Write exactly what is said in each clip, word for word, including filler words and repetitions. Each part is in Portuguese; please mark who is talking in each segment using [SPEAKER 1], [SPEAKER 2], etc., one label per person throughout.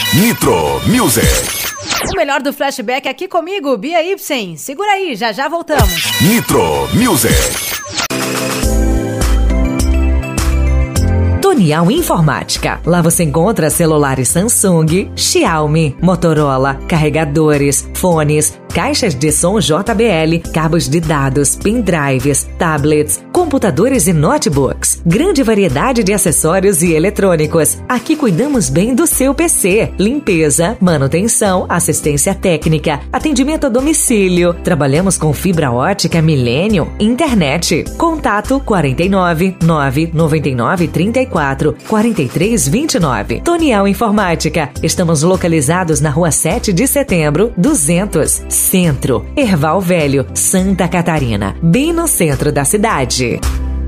[SPEAKER 1] Nitro Music.
[SPEAKER 2] O melhor do flashback aqui comigo, Bia Ibsen. Segura aí, já já voltamos.
[SPEAKER 1] Nitro Music.
[SPEAKER 3] Tonial Informática. Lá você encontra celulares Samsung, Xiaomi, Motorola, carregadores, fones, caixas de som J B L, cabos de dados, pendrives, tablets, computadores e notebooks. Grande variedade de acessórios e eletrônicos. Aqui cuidamos bem do seu P C. Limpeza, manutenção, assistência técnica, atendimento a domicílio. Trabalhamos com fibra ótica Millennium, internet. Contato quarenta e nove, nove noventa e nove, trinta e quatro, quarenta e três, vinte e nove. Tonial Informática. Estamos localizados na rua sete de setembro, duzentos. Centro, Erval Velho, Santa Catarina, bem no centro da cidade.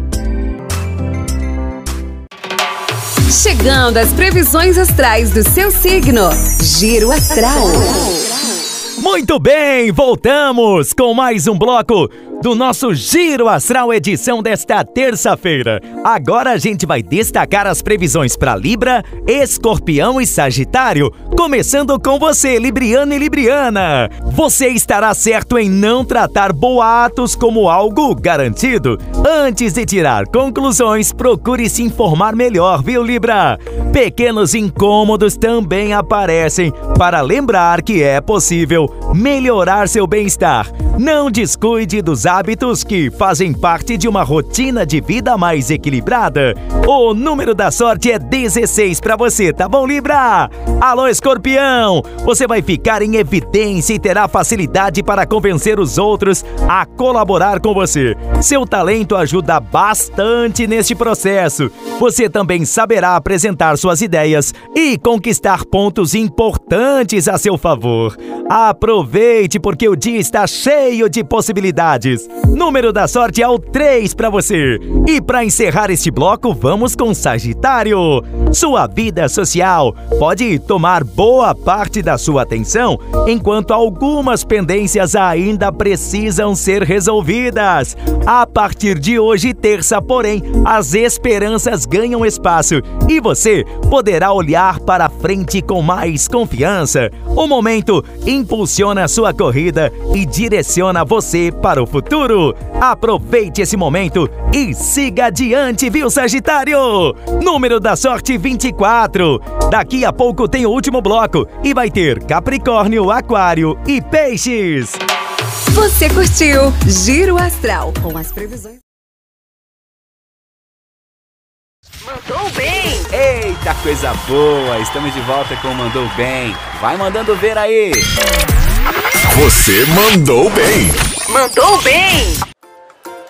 [SPEAKER 4] Chegando às previsões astrais do seu signo. Giro Astral.
[SPEAKER 5] Muito bem, voltamos com mais um bloco do nosso Giro Astral, edição desta terça-feira. Agora a gente vai destacar as previsões para Libra, Escorpião e Sagitário, começando com você, Libriano e Libriana. Você estará certo em não tratar boatos como algo garantido. Antes de tirar conclusões, procure se informar melhor, viu, Libra? Pequenos incômodos também aparecem para lembrar que é possível melhorar seu bem-estar. Não descuide dos hábitos que fazem parte de uma rotina de vida mais equilibrada. O número da sorte é dezesseis para você, tá bom, Libra? Alô, Escorpião! Você vai ficar em evidência e terá facilidade para convencer os outros a colaborar com você. Seu talento ajuda bastante neste processo. Você também saberá apresentar suas ideias e conquistar pontos importantes a seu favor. Aproveite porque o dia está cheio de possibilidades. Número da sorte é o três para você. E para encerrar este bloco, vamos com Sagitário. Sua vida social pode tomar boa parte da sua atenção, enquanto algumas pendências ainda precisam ser resolvidas. A partir de hoje, terça, porém, as esperanças ganham espaço e você poderá olhar para frente com mais confiança. O momento impulsiona sua corrida e direciona você para o futuro. Aproveite esse momento e siga adiante, viu, Sagitário? Número da sorte vinte e quatro. Daqui a pouco tem o último bloco e vai ter Capricórnio, Aquário e Peixes.
[SPEAKER 4] Você curtiu Giro Astral com as previsões.
[SPEAKER 6] Mandou bem!
[SPEAKER 7] Eita, coisa boa! Estamos de volta com o Mandou Bem. Vai mandando ver aí!
[SPEAKER 1] Você mandou bem!
[SPEAKER 6] Mandou bem!